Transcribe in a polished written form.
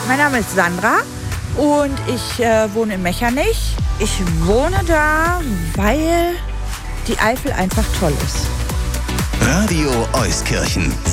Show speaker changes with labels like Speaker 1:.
Speaker 1: Mein Name ist Sandra und ich wohne in Mechernich. Ich wohne da, weil die Eifel einfach toll ist.
Speaker 2: Radio Euskirchen.